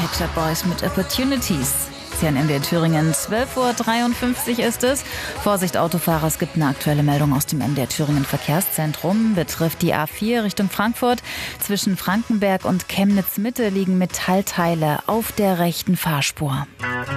Pet Shop Boys mit Opportunities. Hier in MDR Thüringen, 12:53 Uhr ist es. Vorsicht Autofahrer, es gibt eine aktuelle Meldung aus dem MDR Thüringen Verkehrszentrum. Betrifft die A4 Richtung Frankfurt. Zwischen Frankenberg und Chemnitz Mitte liegen Metallteile auf der rechten Fahrspur.